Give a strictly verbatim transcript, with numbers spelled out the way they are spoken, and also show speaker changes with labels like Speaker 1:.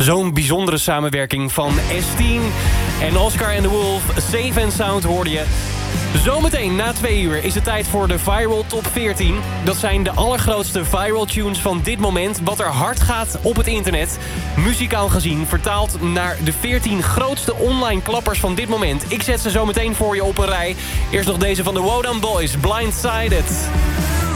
Speaker 1: Zo'n bijzondere samenwerking van S tien en Oscar and the Wolf. Safe and Sound hoorde je. Zometeen na twee uur is het tijd voor de Viral Top veertien. Dat zijn de allergrootste viral tunes van dit moment. Wat er hard gaat op het internet. Muzikaal gezien vertaald naar de veertien grootste online klappers van dit moment. Ik zet ze zo meteen voor je op een rij. Eerst nog deze van de Wodan Boys, Blindsided.